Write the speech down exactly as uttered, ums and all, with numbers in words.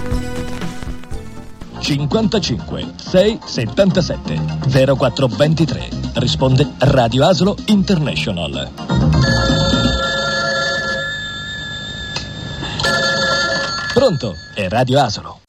cinquantacinque sei settantasette zero quattro ventitré. Risponde Radio Asolo International. Pronto? È Radio Asolo.